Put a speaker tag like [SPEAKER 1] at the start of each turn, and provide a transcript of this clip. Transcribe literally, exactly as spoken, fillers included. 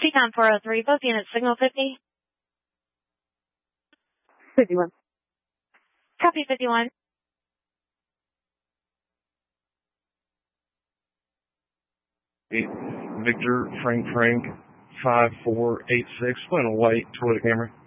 [SPEAKER 1] Seacon four oh three, both units, signal fifty.
[SPEAKER 2] fifty-one.
[SPEAKER 1] Copy fifty-one.
[SPEAKER 3] Victor, Frank, Frank, five four eight six, going away toward the camera.